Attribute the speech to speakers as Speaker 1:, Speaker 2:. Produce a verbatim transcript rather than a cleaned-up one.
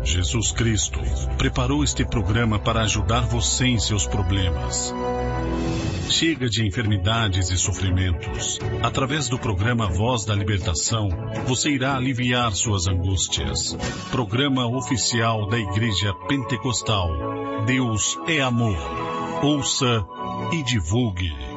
Speaker 1: Jesus Cristo preparou este programa para ajudar você em seus problemas. Chega de enfermidades e sofrimentos. Através do programa Voz da Libertação, você irá aliviar suas angústias. Programa oficial da Igreja Pentecostal. Deus é amor. Ouça e divulgue.